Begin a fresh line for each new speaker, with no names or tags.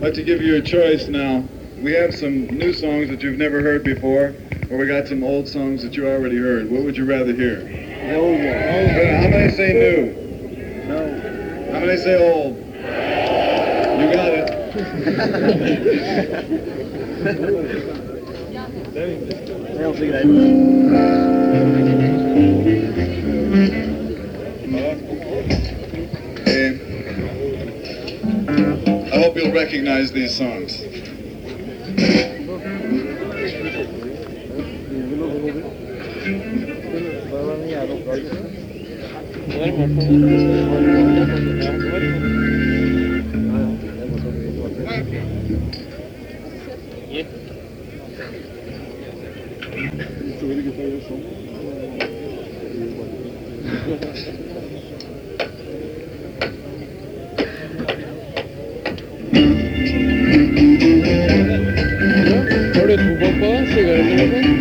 like to give you a choice now. We have some new songs that you've never heard before, or we got some old songs that you already heard. What would you rather hear?
Old.
How many say new?
No.
How many say old? You got it.
I don't think that.
Okay. I hope you'll recognize these songs.
Har du 2 på sigaretter?